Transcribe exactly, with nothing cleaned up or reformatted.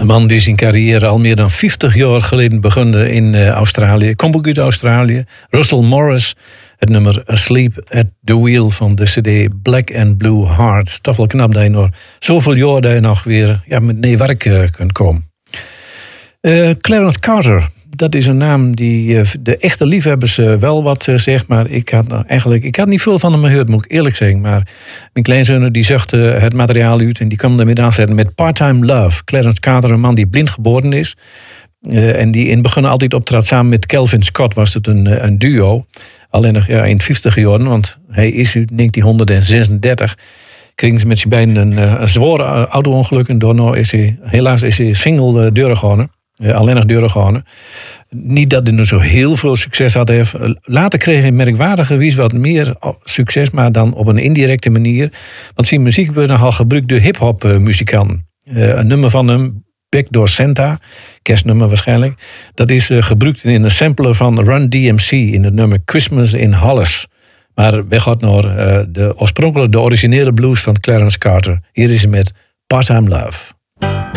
Een man die zijn carrière al meer dan vijftig jaar geleden begon in uh, Australië. Komt ook uit Australië. Russell Morris. Het nummer Asleep at the Wheel van de cd Black and Blue Heart. Toch wel knap dat je nog zoveel jaar dat je nog weer ja, met nee werk uh, kunt komen. Uh, Clarence Carter. Dat is een naam die uh, de echte liefhebbers uh, wel wat uh, zegt. Maar ik had uh, eigenlijk ik had niet veel van hem gehoord, moet ik eerlijk zeggen. Maar mijn kleinzoon die zocht uh, het materiaal uit en die kwam ermee aanzetten met Part-Time Love. Clarence Carter, een man die blind geboren is. Uh, en die in het begin altijd optrad samen met Calvin Scott. Was het een, een duo. Alleen nog ja, in vijftig jaren, want hij is uit negentien zesendertig. Kregen ze met zijn beiden een, een zware auto-ongeluk. En daarna is hij, helaas is hij single doorgegaan. Uh, alleen nog doorgegaan. Niet dat hij er zo heel veel succes had. Heeft. Later kreeg hij merkwaardigerwijs wat meer succes, maar dan op een indirecte manier. Want zijn muziek werd nogal gebruikt door hip-hop muzikanten. Uh, een nummer van hem, Backdoor Santa, kerstnummer waarschijnlijk. Dat is uh, gebruikt in een sampler van Run D M C in het nummer Christmas in Hollis. Maar we gaan naar uh, de oorspronkelijke, de originele blues van Clarence Carter. Hier is hij met Part-Time Love.